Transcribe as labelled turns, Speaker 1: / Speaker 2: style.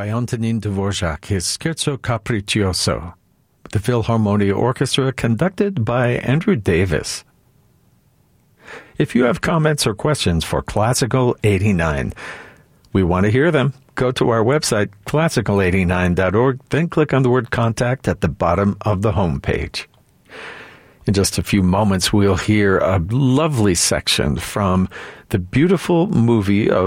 Speaker 1: by Antonin Dvorak, his Scherzo Capriccioso, with the Philharmonia Orchestra conducted by Andrew Davis. If you have comments or questions for Classical 89, we want to hear them. Go to our website, classical89.org, then click on the word contact at the bottom of the homepage. In just a few moments, we'll hear a lovely section from the beautiful movie of